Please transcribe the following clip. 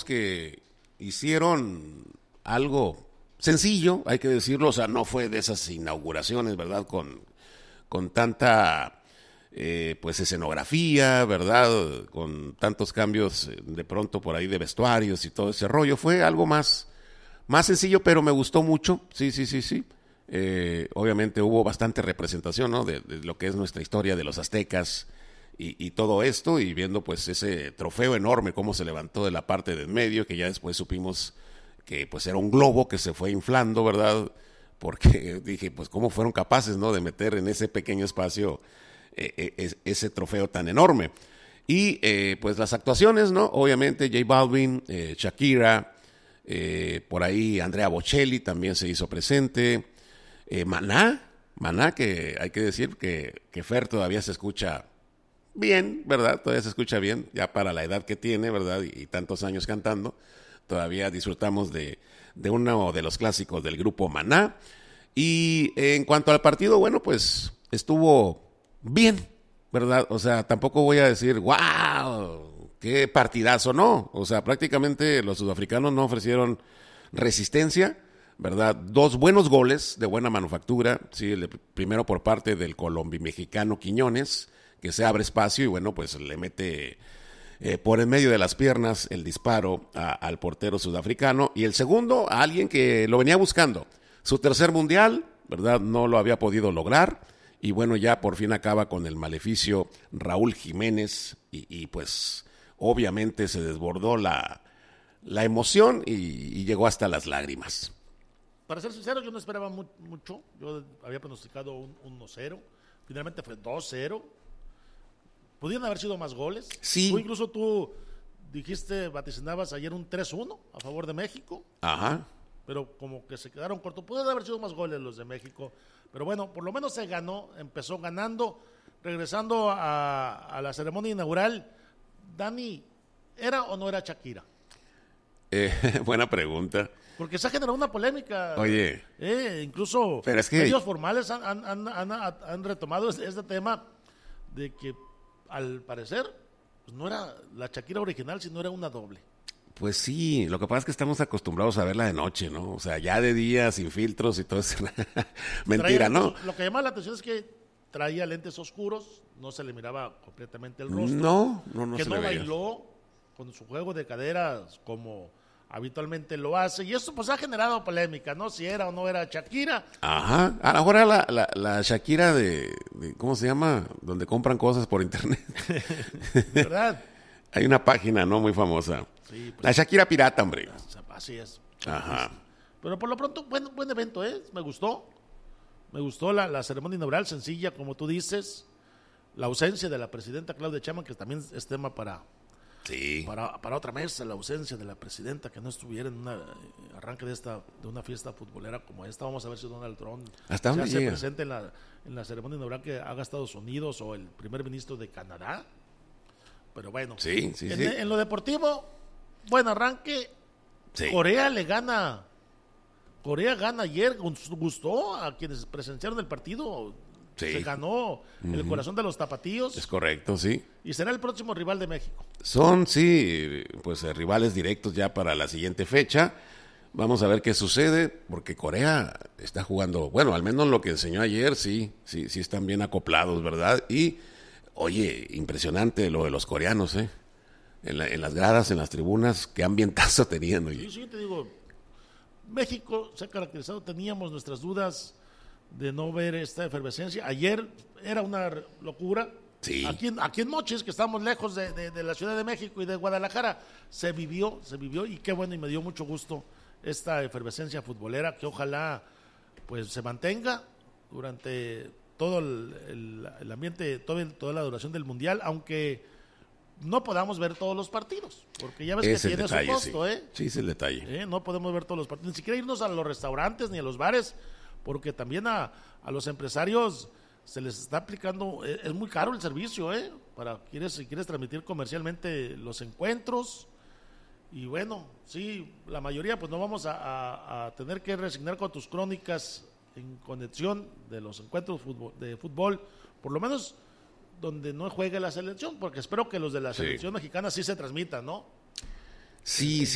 que hicieron algo sencillo, hay que decirlo, o sea, no fue de esas inauguraciones, ¿verdad? Con tanta, pues, escenografía, ¿verdad? Con tantos cambios de pronto por ahí de vestuarios y todo ese rollo. Fue algo más sencillo, pero me gustó mucho, sí. Obviamente hubo bastante representación, ¿no? De lo que es nuestra historia de los aztecas y todo esto, y viendo pues ese trofeo enorme, cómo se levantó de la parte de en medio, que ya después supimos que pues era un globo que se fue inflando, ¿verdad? Porque dije, pues cómo fueron capaces, ¿no? De meter en ese pequeño espacio ese trofeo tan enorme. Y pues las actuaciones, ¿no? Obviamente J Balvin, Shakira, por ahí Andrea Bocelli también se hizo presente, Maná, que hay que decir que Fer todavía se escucha bien, ¿verdad? Todavía se escucha bien, ya para la edad que tiene, ¿verdad? Y tantos años cantando, todavía disfrutamos de uno de los clásicos del grupo Maná. Y en cuanto al partido, bueno, pues estuvo bien, ¿verdad? O sea, tampoco voy a decir, ¡wow! ¡Qué partidazo! No, o sea, prácticamente los sudafricanos no ofrecieron resistencia, ¿verdad? 2 buenos goles de buena manufactura, sí, el primero por parte del colombi-mexicano Quiñones, que se abre espacio y bueno, pues le mete por en medio de las piernas el disparo al portero sudafricano, y el segundo a alguien que lo venía buscando, su tercer mundial, ¿verdad? No lo había podido lograr, y bueno, ya por fin acaba con el maleficio Raúl Jiménez, y pues obviamente se desbordó la emoción y llegó hasta las lágrimas. Para ser sincero, yo no esperaba mucho. Yo había pronosticado un 1-0. Finalmente fue 2-0. Podrían haber sido más goles. Sí. Incluso tú dijiste, vaticinabas ayer un 3-1 a favor de México. Ajá. Pero como que se quedaron cortos. Pudieron haber sido más goles los de México. Pero bueno, por lo menos se ganó. Empezó ganando. Regresando a la ceremonia inaugural. Dani, ¿era o no era Shakira? Buena pregunta. Porque se ha generado una polémica. Oye. Incluso pero es que medios formales han retomado este tema de que al parecer pues no era la Shakira original, sino era una doble. Pues sí, lo que pasa es que estamos acostumbrados a verla de noche, ¿no? O sea, ya de día, sin filtros y todo eso. Mentira, ¿no? Lo que llama la atención es que traía lentes oscuros, no se le miraba completamente el rostro. No que se no le veía. bailó con su juego de caderas como habitualmente lo hace, y eso pues ha generado polémica, ¿no? Si era o no era Shakira. Ajá, a lo mejor era la Shakira de ¿cómo se llama? Donde compran cosas por internet. ¿Verdad? Hay una página, ¿no? Muy famosa. Sí, pues, la Shakira pirata, hombre. Así es. Ajá. Pero por lo pronto, buen evento, ¿eh? Me gustó la ceremonia inaugural, sencilla, como tú dices. La ausencia de la presidenta Claudia Sheinbaum, que también es tema para otra mesa, la ausencia de la presidenta, que no estuviera en un arranque de una fiesta futbolera como esta. Vamos a ver si Donald Trump ¿hasta dónde se hace llega? presente en la ceremonia inaugural que haga Estados Unidos o el primer ministro de Canadá. Pero bueno, sí. En lo deportivo, buen arranque. Sí. Corea gana ayer, gustó a quienes presenciaron el partido. Sí. Se ganó el corazón de los tapatíos. Es correcto, sí. Y será el próximo rival de México. Son, sí, pues rivales directos ya para la siguiente fecha. Vamos a ver qué sucede, porque Corea está jugando, bueno, al menos lo que enseñó ayer, sí están bien acoplados, ¿verdad? Y, oye, impresionante lo de los coreanos, ¿eh? En las gradas, en las tribunas, qué ambientazo tenían, oye. Sí, te digo, México se ha caracterizado, teníamos nuestras dudas de no ver esta efervescencia. Ayer era una locura. Sí. Aquí en Mochis, que estamos lejos de la Ciudad de México y de Guadalajara, se vivió y qué bueno, y me dio mucho gusto esta efervescencia futbolera, que ojalá pues se mantenga durante todo el ambiente, toda la duración del Mundial, aunque no podamos ver todos los partidos, porque ya ves Es que el tiene detalle, su costo, sí. Sí, es el detalle. No podemos ver todos los partidos, ni siquiera irnos a los restaurantes ni a los bares, porque también a los empresarios se les está aplicando, es muy caro el servicio, si quieres transmitir comercialmente los encuentros. Y bueno, sí, la mayoría pues no vamos a tener que resignar con tus crónicas en conexión de los encuentros de fútbol, por lo menos donde no juegue la selección, porque espero que los de la selección mexicana sí se transmitan, ¿no? Sí,